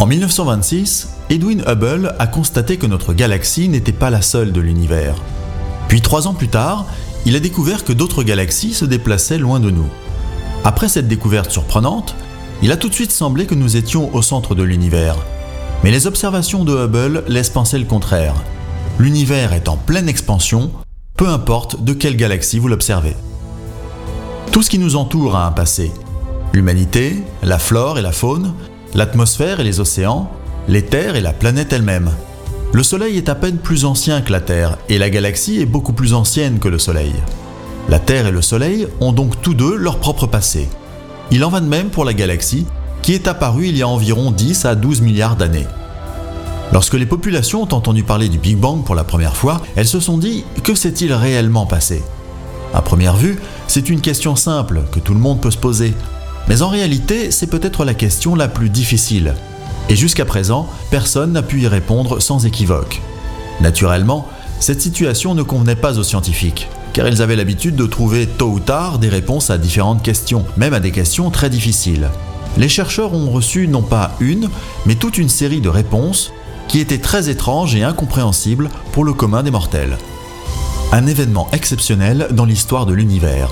En 1926, Edwin Hubble a constaté que notre galaxie n'était pas la seule de l'univers. Puis 3 ans plus tard, il a découvert que d'autres galaxies se déplaçaient loin de nous. Après cette découverte surprenante, il a tout de suite semblé que nous étions au centre de l'univers. Mais les observations de Hubble laissent penser le contraire. L'univers est en pleine expansion, peu importe de quelle galaxie vous l'observez. Tout ce qui nous entoure a un passé. L'humanité, la flore et la faune, l'atmosphère et les océans, les terres et la planète elle-même. Le Soleil est à peine plus ancien que la Terre et la galaxie est beaucoup plus ancienne que le Soleil. La Terre et le Soleil ont donc tous deux leur propre passé. Il en va de même pour la galaxie, qui est apparue il y a environ 10 à 12 milliards d'années. Lorsque les populations ont entendu parler du Big Bang pour la première fois, elles se sont dit « Que s'est-il réellement passé ?» À première vue, c'est une question simple que tout le monde peut se poser. Mais en réalité, c'est peut-être la question la plus difficile. Et jusqu'à présent, personne n'a pu y répondre sans équivoque. Naturellement, cette situation ne convenait pas aux scientifiques, car ils avaient l'habitude de trouver tôt ou tard des réponses à différentes questions, même à des questions très difficiles. Les chercheurs ont reçu non pas une, mais toute une série de réponses qui étaient très étranges et incompréhensibles pour le commun des mortels. Un événement exceptionnel dans l'histoire de l'univers.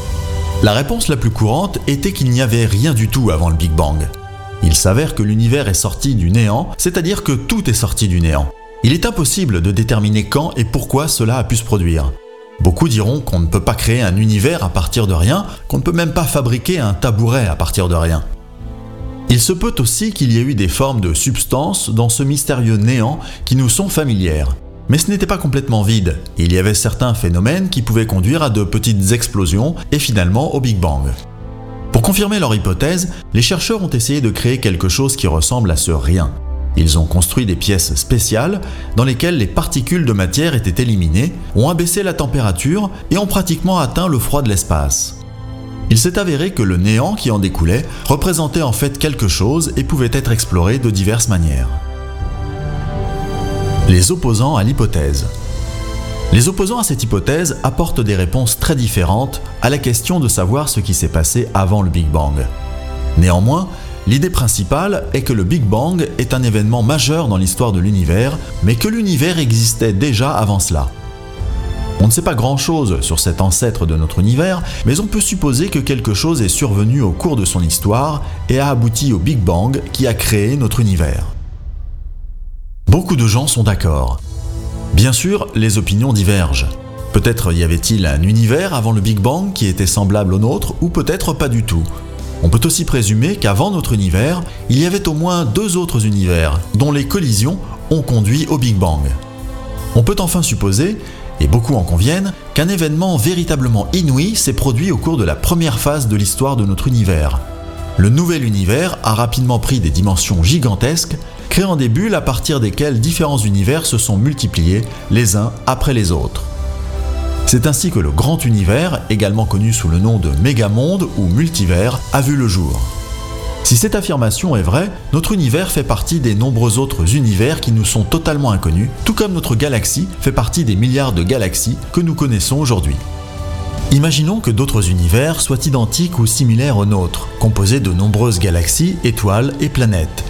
La réponse la plus courante était qu'il n'y avait rien du tout avant le Big Bang. Il s'avère que l'univers est sorti du néant, c'est-à-dire que tout est sorti du néant. Il est impossible de déterminer quand et pourquoi cela a pu se produire. Beaucoup diront qu'on ne peut pas créer un univers à partir de rien, qu'on ne peut même pas fabriquer un tabouret à partir de rien. Il se peut aussi qu'il y ait eu des formes de substances dans ce mystérieux néant qui nous sont familières. Mais ce n'était pas complètement vide, il y avait certains phénomènes qui pouvaient conduire à de petites explosions et finalement au Big Bang. Pour confirmer leur hypothèse, les chercheurs ont essayé de créer quelque chose qui ressemble à ce rien. Ils ont construit des pièces spéciales dans lesquelles les particules de matière étaient éliminées, ont abaissé la température et ont pratiquement atteint le froid de l'espace. Il s'est avéré que le néant qui en découlait représentait en fait quelque chose et pouvait être exploré de diverses manières. Les opposants à l'hypothèse. Les opposants à cette hypothèse apportent des réponses très différentes à la question de savoir ce qui s'est passé avant le Big Bang. Néanmoins, l'idée principale est que le Big Bang est un événement majeur dans l'histoire de l'univers, mais que l'univers existait déjà avant cela. On ne sait pas grand-chose sur cet ancêtre de notre univers, mais on peut supposer que quelque chose est survenu au cours de son histoire et a abouti au Big Bang qui a créé notre univers. Beaucoup de gens sont d'accord. Bien sûr, les opinions divergent. Peut-être y avait-il un univers avant le Big Bang qui était semblable au nôtre, ou peut-être pas du tout. On peut aussi présumer qu'avant notre univers, il y avait au moins 2 autres univers, dont les collisions ont conduit au Big Bang. On peut enfin supposer, et beaucoup en conviennent, qu'un événement véritablement inouï s'est produit au cours de la première phase de l'histoire de notre univers. Le nouvel univers a rapidement pris des dimensions gigantesques, créant des bulles à partir desquelles différents univers se sont multipliés les uns après les autres. C'est ainsi que le grand univers, également connu sous le nom de mégamonde ou multivers, a vu le jour. Si cette affirmation est vraie, notre univers fait partie des nombreux autres univers qui nous sont totalement inconnus, tout comme notre galaxie fait partie des milliards de galaxies que nous connaissons aujourd'hui. Imaginons que d'autres univers soient identiques ou similaires aux nôtres, composés de nombreuses galaxies, étoiles et planètes.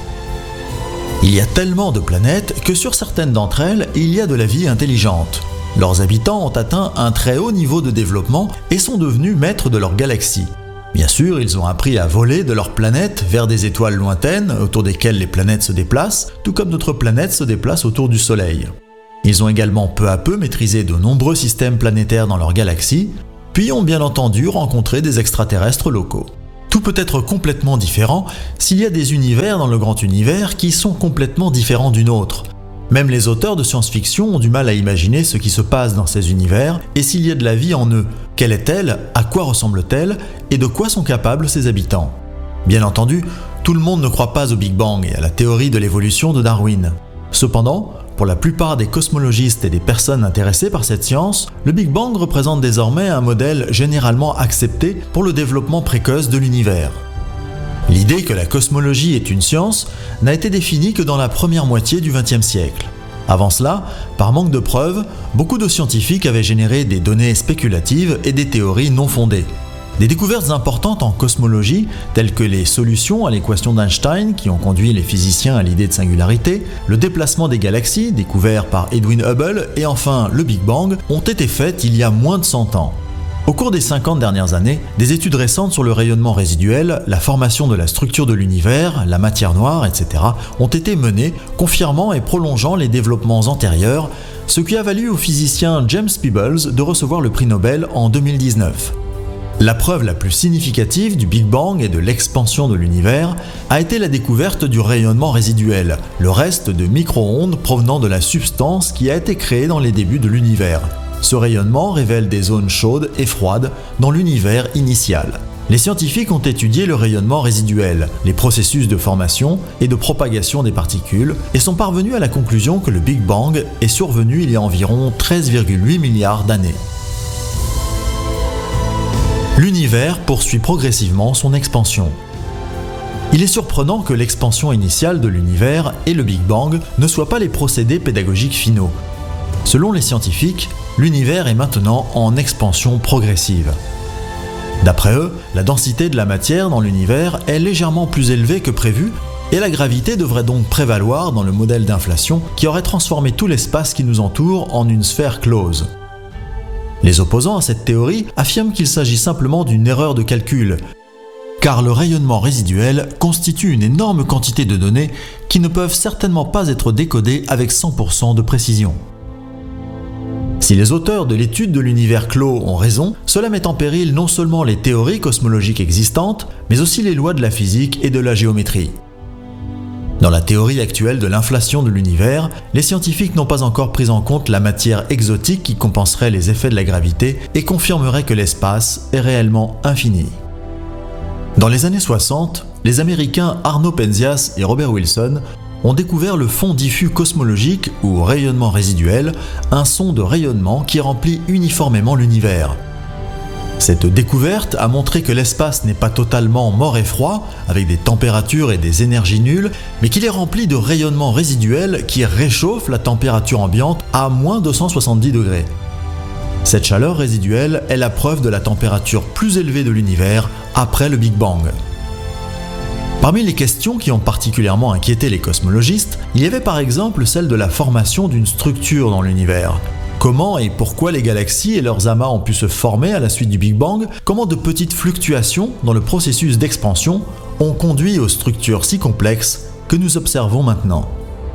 Il y a tellement de planètes que sur certaines d'entre elles, il y a de la vie intelligente. Leurs habitants ont atteint un très haut niveau de développement et sont devenus maîtres de leur galaxie. Bien sûr, ils ont appris à voler de leur planète vers des étoiles lointaines autour desquelles les planètes se déplacent, tout comme notre planète se déplace autour du Soleil. Ils ont également peu à peu maîtrisé de nombreux systèmes planétaires dans leur galaxie, puis ont bien entendu rencontré des extraterrestres locaux. Tout peut être complètement différent s'il y a des univers dans le grand univers qui sont complètement différents du nôtre. Même les auteurs de science-fiction ont du mal à imaginer ce qui se passe dans ces univers et s'il y a de la vie en eux. Quelle est-elle? À quoi ressemble-t-elle? Et de quoi sont capables ses habitants? Bien entendu, tout le monde ne croit pas au Big Bang et à la théorie de l'évolution de Darwin. Cependant, pour la plupart des cosmologistes et des personnes intéressées par cette science, le Big Bang représente désormais un modèle généralement accepté pour le développement précoce de l'univers. L'idée que la cosmologie est une science n'a été définie que dans la première moitié du XXe siècle. Avant cela, par manque de preuves, beaucoup de scientifiques avaient généré des données spéculatives et des théories non fondées. Des découvertes importantes en cosmologie, telles que les solutions à l'équation d'Einstein qui ont conduit les physiciens à l'idée de singularité, le déplacement des galaxies découvert par Edwin Hubble et enfin le Big Bang, ont été faites il y a moins de 100 ans. Au cours des 50 dernières années, des études récentes sur le rayonnement résiduel, la formation de la structure de l'univers, la matière noire, etc. ont été menées, confirmant et prolongeant les développements antérieurs, ce qui a valu au physicien James Peebles de recevoir le prix Nobel en 2019. La preuve la plus significative du Big Bang et de l'expansion de l'univers a été la découverte du rayonnement résiduel, le reste de micro-ondes provenant de la substance qui a été créée dans les débuts de l'univers. Ce rayonnement révèle des zones chaudes et froides dans l'univers initial. Les scientifiques ont étudié le rayonnement résiduel, les processus de formation et de propagation des particules, et sont parvenus à la conclusion que le Big Bang est survenu il y a environ 13,8 milliards d'années. L'univers poursuit progressivement son expansion. Il est surprenant que l'expansion initiale de l'univers et le Big Bang ne soient pas les procédés pédagogiques finaux. Selon les scientifiques, l'univers est maintenant en expansion progressive. D'après eux, la densité de la matière dans l'univers est légèrement plus élevée que prévu et la gravité devrait donc prévaloir dans le modèle d'inflation qui aurait transformé tout l'espace qui nous entoure en une sphère close. Les opposants à cette théorie affirment qu'il s'agit simplement d'une erreur de calcul, car le rayonnement résiduel constitue une énorme quantité de données qui ne peuvent certainement pas être décodées avec 100% de précision. Si les auteurs de l'étude de l'univers clos ont raison, cela met en péril non seulement les théories cosmologiques existantes, mais aussi les lois de la physique et de la géométrie. Dans la théorie actuelle de l'inflation de l'univers, les scientifiques n'ont pas encore pris en compte la matière exotique qui compenserait les effets de la gravité et confirmerait que l'espace est réellement infini. Dans les années 60, les Américains Arno Penzias et Robert Wilson ont découvert le fond diffus cosmologique ou rayonnement résiduel, un son de rayonnement qui remplit uniformément l'univers. Cette découverte a montré que l'espace n'est pas totalement mort et froid, avec des températures et des énergies nulles, mais qu'il est rempli de rayonnements résiduels qui réchauffent la température ambiante à moins 270 degrés. Cette chaleur résiduelle est la preuve de la température plus élevée de l'univers après le Big Bang. Parmi les questions qui ont particulièrement inquiété les cosmologistes, il y avait par exemple celle de la formation d'une structure dans l'univers. Comment et pourquoi les galaxies et leurs amas ont pu se former à la suite du Big Bang? Comment de petites fluctuations dans le processus d'expansion ont conduit aux structures si complexes que nous observons maintenant?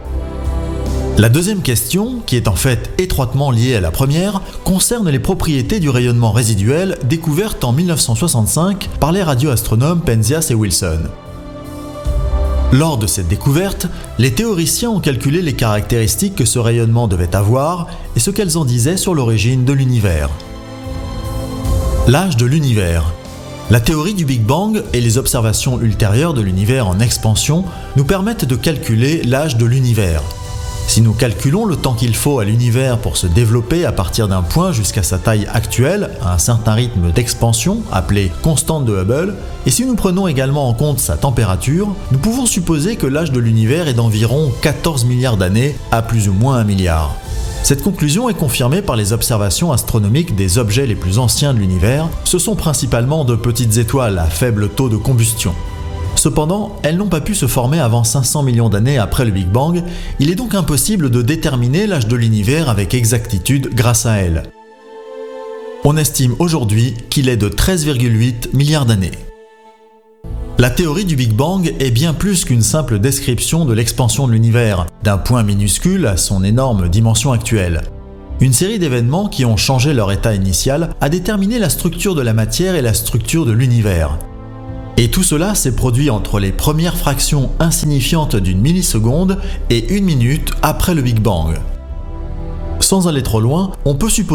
La deuxième question, qui est en fait étroitement liée à la première, concerne les propriétés du rayonnement résiduel découvertes en 1965 par les radioastronomes Penzias et Wilson. Lors de cette découverte, les théoriciens ont calculé les caractéristiques que ce rayonnement devait avoir et ce qu'elles en disaient sur l'origine de l'univers. L'âge de l'univers. La théorie du Big Bang et les observations ultérieures de l'univers en expansion nous permettent de calculer l'âge de l'univers. Si nous calculons le temps qu'il faut à l'univers pour se développer à partir d'un point jusqu'à sa taille actuelle, à un certain rythme d'expansion, appelé constante de Hubble, et si nous prenons également en compte sa température, nous pouvons supposer que l'âge de l'univers est d'environ 14 milliards d'années à plus ou moins 1 milliard. Cette conclusion est confirmée par les observations astronomiques des objets les plus anciens de l'univers. Ce sont principalement de petites étoiles à faible taux de combustion. Cependant, elles n'ont pas pu se former avant 500 millions d'années après le Big Bang, il est donc impossible de déterminer l'âge de l'univers avec exactitude grâce à elles. On estime aujourd'hui qu'il est de 13,8 milliards d'années. La théorie du Big Bang est bien plus qu'une simple description de l'expansion de l'univers, d'un point minuscule à son énorme dimension actuelle. Une série d'événements qui ont changé leur état initial a déterminé la structure de la matière et la structure de l'univers. Et tout cela s'est produit entre les premières fractions insignifiantes d'une milliseconde et 1 minute après le Big Bang. Sans aller trop loin, on peut supposer